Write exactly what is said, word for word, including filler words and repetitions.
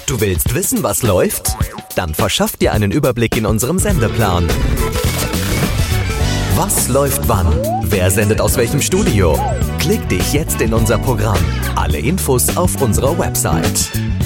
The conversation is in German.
Du willst wissen, was läuft? Dann verschaff dir einen Überblick in unserem Sendeplan. Was läuft wann? Wer sendet aus welchem Studio? Klick dich jetzt in unser Programm. Alle Infos auf unserer Website.